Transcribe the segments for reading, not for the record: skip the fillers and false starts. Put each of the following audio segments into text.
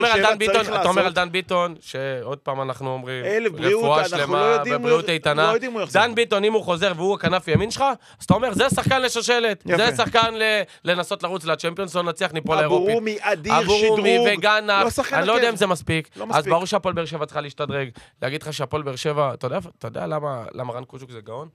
אתה אומר על דן ביטון, שעוד פעם אנחנו אומרים, רפואה שלמה ובריאות איתנה. דן ביטון, אם הוא חוזר והוא הכנף ימין שלך, אז אתה אומר, זה שחקן לשושלת, זה שחקן לנסות לרוץ לצ'מפיונס, לא נצליח ניפול לאירופית. אברומי, אדיר, שדרוג. וגנה, אני לא יודע אם זה מספיק. אז ברור שהפועל באר שבע צריכה להשתדרג. להגיד לך שהפועל באר שבע, אתה יודע למה רן קוז'וק זה גאון?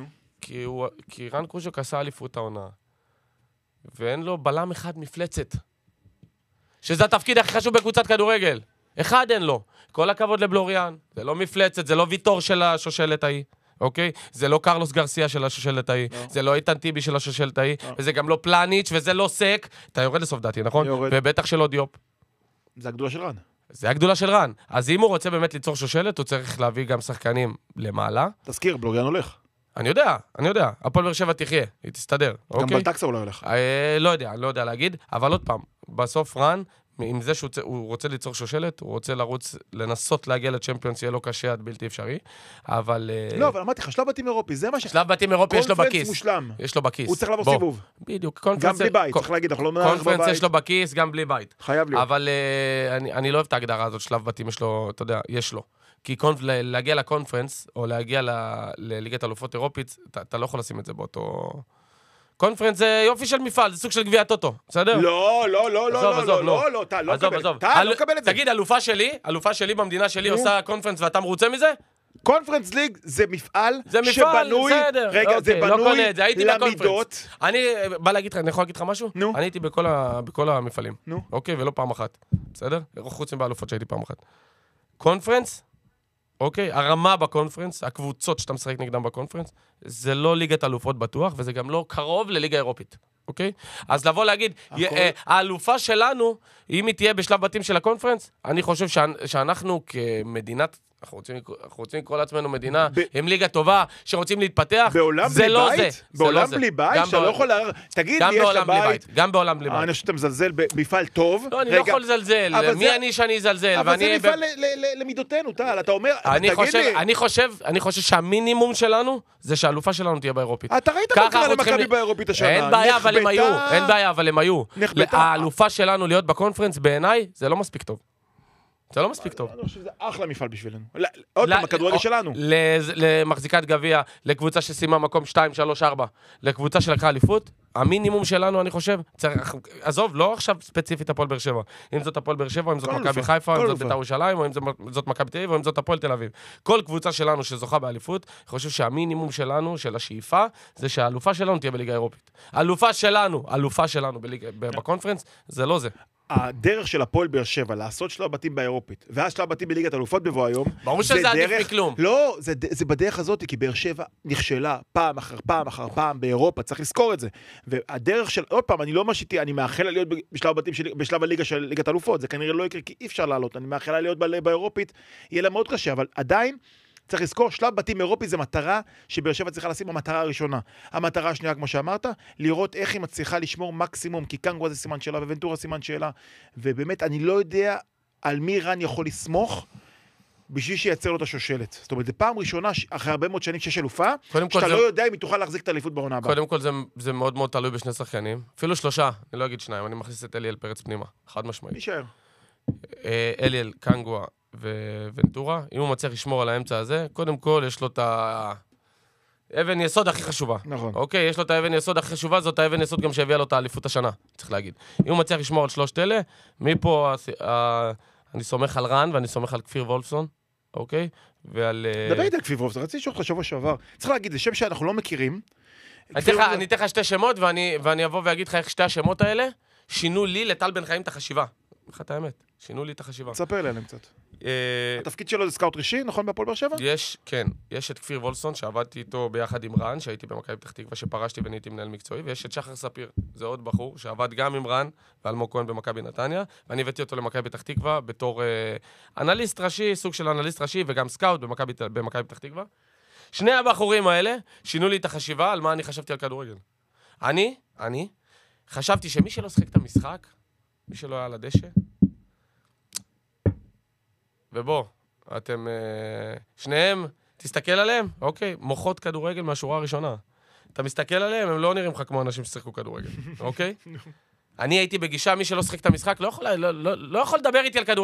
כי רן קוז'וק עשה אליפות העונה. ואין לו בלם אחד מפלצת. שזה התפקיד הכי חשוב בקבוצת כדורגל. אחד אין לו. כל הכבוד לבלוריאן. זה לא מפלצת, זה לא ויטור של השושלת ההיא. אוקיי? זה לא קרלוס גרסיה של השושלת ההיא. זה לא איתן טיבי של השושלת ההיא. וזה גם לא פלניץ' וזה לא סק. אתה יורד לסוף דעתי, נכון? ובטח שלא דיופ. זה הגדולה של רן. זה הגדולה של רן. אז אם הוא רוצה באמת ליצור שושלת, הוא צריך להביא גם שחקנים למעלה. תזכיר, בלוריאן הולך. אני יודע. הפועל באר שבע תחיה, היא תסתדר. גם בלטקסה אולי הולך. לא יודע להגיד, אבל עוד פעם, בסוף רן, עם זה שהוא רוצה ליצור שושלת, הוא רוצה לנסות להגיע לצ'מפיונס, יהיה לו קשה עד בלתי אפשרי, אבל... לא, אבל אמרתי לך, שלב בתים אירופי, זה מה ש... שלב בתים אירופי יש לו בכיס. קונפרנס מושלם. יש לו בכיס. הוא צריך לעבור סיבוב. בדיוק. גם בלי בית, צריך להגיד, אנחנו לא מנהל בבית. קונפרנס יש לו בכיס, גם בלי בית. חייב להיות. אבל אני לא אוהב את ההגדרה הזאת, שלב בתים יש לו, אתה יודע, יש לו. כי להגיע לקונפרנס, או להגיע לליגת אלופות אירופית, אתה לא יכול לשים את זה באותו... קונפרנס זה יופי של מפעל, זה סוג של גביע טוטו, בסדר? לא, טל, לא קבל את זה. תגיד, אלופה שלי במדינה שלי עושה קונפרנס ואתה מרוצה מזה? קונפרנס ליג זה מפעל שבנוי, רגע, זה בנוי למידות. אני בא להגיד לך, אני יכול להגיד לך משהו? אני הייתי בכל המפעלים, אוקיי, ולא פעם אחת, בסדר? חוץ מבאלופות שהייתי פעם אחת. קונפרנס, אוקיי, הרמה בקונפרנס, הקבוצות שאתה משחק נגדם בקונפרנס, זה לא ליגת אלופות בטוח, וזה גם לא קרוב לליגה אירופית, אוקיי? אז לבוא להגיד, האלופה שלנו, אם היא תהיה בשלב בתים של הקונפרנס, אני חושב שאנחנו כמדינת, אנחנו רוצים לקרוא לעצמנו מדינה עם ליגה טובה, שרוצים להתפתח, זה לא זה. בעולם בלי בית? שאתה לא יכול תגיד, יש לבית. גם בעולם בלי בית. אני חושב שאתה מזלזל במפעל טוב. לא, אני לא יכול לזלזל. מי אני שאני אזלזל? אבל זה מפעל למידותינו, טל. אתה אומר, אני חושב שהמינימום שלנו, זה שהאלופה שלנו תהיה באירופית. אתה ראית מה קרה למכבי באירופית השנה? אין בעיה, אבל הם היו. האלופה שלנו להיות בקונפרנס, בעיניי, זה לא מספיק טוב. זה לא מספיק טוב. אני חושב שזה אחלה מפעל בשבילנו. עוד פעם, הכדורגל שלנו. למחזיקת גביע, לקבוצה שסיימה מקום 2, 3, 4, לקבוצה שלקחה אליפות, המינימום שלנו, אני חושב, עזוב, לא עכשיו ספציפית הפועל באר שבע. אם זאת הפועל באר שבע, אם זאת מכבי חיפה, אם זאת בית"ר ירושלים, או אם זאת מכבי תל אביב, או אם זאת הפועל תל אביב. כל קבוצה שלנו שזוכה באליפות, אני חושב שהמינימום שלנו, של השאיפה, זה שהאלופה שלנו תהיה בליגה אירופית. האלופה שלנו בקונפרנס, זה לא זה. הדרך של הפועל באר שבע לעשות שלב בתים באירופית, ואז שלב בתים בליגת אלופות בבוא היום, ברור שזה עדיף מכלום. לא, זה בדרך הזאת, כי באר שבע נכשלה פעם אחר פעם באירופה, צריך לזכור את זה. והדרך של, עוד פעם, אני לא משיתי, אני מאחל לה להיות בשלב הליגה של ליגת אלופות, זה כנראה לא יקרה, כי אי אפשר לעלות, אני מאחל לה להיות באירופית, יהיה לה מאוד קשה, אבל עדיין, צריך לזכור, שלב בתים אירופי זה מטרה שבאר שבע צריכה לשים במטרה הראשונה. המטרה השנייה, כמו שאמרת, לראות איך היא מצליחה לשמור מקסימום, כי קנגו זה סימן שאלה וונטורה סימן שאלה, ובאמת אני לא יודע על מי רן יכול לסמוך בשביל שייצר לו את השושלת. זאת אומרת, זה פעם ראשונה, אחרי הרבה מאוד שנים שיש אלופה, שאתה לא יודע אם היא תוכל להחזיק את האליפות בעונה הבאה. קודם כל זה מאוד מאוד תלוי בשני שחקנים, אפילו 3, אני לא אגיד 2, אני מכניס את אליאל פרץ פנימה, חד משמעית. נשאר. אליאל, קנגו וונטורה, אם הוא מצליח לשמור על האמצע הזה, קודם כל יש לו את האבן יסוד הכי חשובה. נכון. אוקיי, יש לו את האבן יסוד הכי חשובה, זאת האבן יסוד גם שהביאה לו את האליפות השנה, צריך להגיד. אם הוא מצליח לשמור על 3 אלה, מפה אני סומך על רן ואני סומך על כפיר וולפסון, אוקיי? ועל... דבר איתי על כפיר וולפסון, רציתי לשאול אותך שבוע שעבר. צריך להגיד, זה שם שאנחנו לא מכירים. אני אתן לך 2 שמות ואני אבוא ואגיד לך איך 2 השמות האלה שינו לי לטל בן חיים את החשיבה. לך את האמת, שינו לי את החשיבה. תספר לי עליהם קצת. התפקיד שלו זה סקאוט ראשי, נכון, בהפועל באר שבע? יש את כפיר וולפסון, שעבדתי איתו ביחד עם רן, שהייתי במכבי פתח תקווה, שפרשתי ונהייתי מנהל מקצועי, ויש את שחר ספיר, זה עוד בחור, שעבד גם עם רן ואלמוג כהן במכבי נתניה, ואני הבאתי אותו למכבי פתח תקווה, בתור אנליסט ראשי, סוג של אנליסט ראשי, וגם סקאוט במכבי פתח תקווה. 2 הבחורים האלה שינו לי את החשיבה על מה אני חשבתי על כדורגל. אני חשבתי שמי שלא שחק את המשחק, מי שלא היה על הדשא, ובוא, אתם שניהם, תסתכל עליהם, אוקיי, מוחות כדורגל מהשורה הראשונה. אתה מסתכל עליהם, הם לא נראים לך כמו אנשים ששיחקו כדורגל, אוקיי? אני הייתי בגישה, מי שלא שחק את המשחק, לא יכול לדבר איתי על כדורגל.